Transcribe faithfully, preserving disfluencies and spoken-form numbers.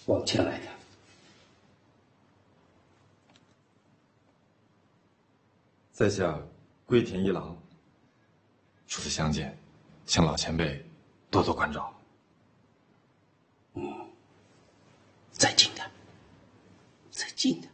往前来的。 在下龟田一郎，初次相见，请老前辈多多关照。 嗯，再近点，再近点。